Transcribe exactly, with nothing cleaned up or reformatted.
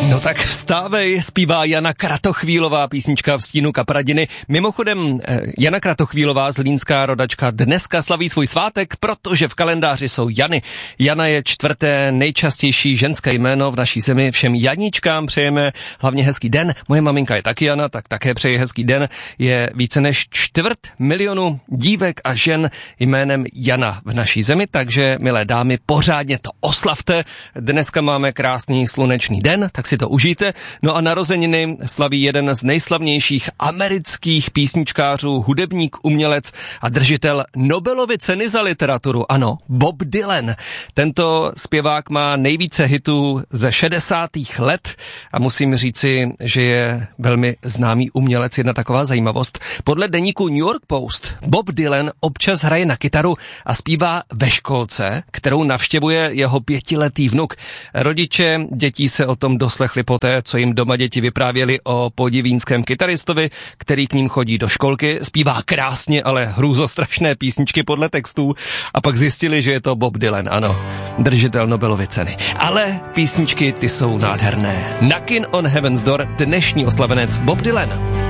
No tak vstávej, zpívá Jana Kratochvílová, písnička v stínu kapradiny. Mimochodem, Jana Kratochvílová, zlínská rodačka, dneska slaví svůj svátek, protože v kalendáři jsou Jany. Jana je čtvrté nejčastější ženské jméno v naší zemi. Všem Janíčkám přejeme hlavně hezký den. Moje maminka je taky Jana, tak také přeji hezký den. Je více než čtvrt milionu dívek a žen jménem Jana v naší zemi, takže milé dámy, pořádně to oslavte. Dneska máme krásný slunečný den, tak si to užijte. No a narozeniny slaví jeden z nejslavnějších amerických písničkářů, hudebník, umělec a držitel Nobelovy ceny za literaturu, ano, Bob Dylan. Tento zpěvák má nejvíce hitů ze šedesátých let a musím říci, že je velmi známý umělec. Jedna taková zajímavost. Podle deníku New York Post Bob Dylan občas hraje na kytaru a zpívá ve školce, kterou navštěvuje jeho pětiletý vnuk. Rodiče dětí se o tom doslechli poté, co jim doma děti vyprávěli o podivínském kytaristovi, který k ním chodí do školky, zpívá krásně, ale hrůzostrašné písničky podle textů a pak zjistili, že je to Bob Dylan, ano, držitel Nobelovy ceny. Ale písničky ty jsou nádherné. Knockin' on Heaven's Door, dnešní oslavenec Bob Dylan.